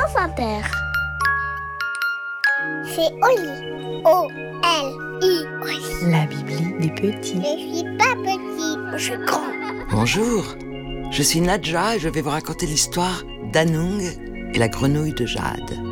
France Inter. C'est Oli. O-L-I. Oli. La Bibli des petits. Je suis pas petit, je suis grand. Bonjour, je suis Nadja et je vais vous raconter l'histoire d'Anung et la grenouille de jade.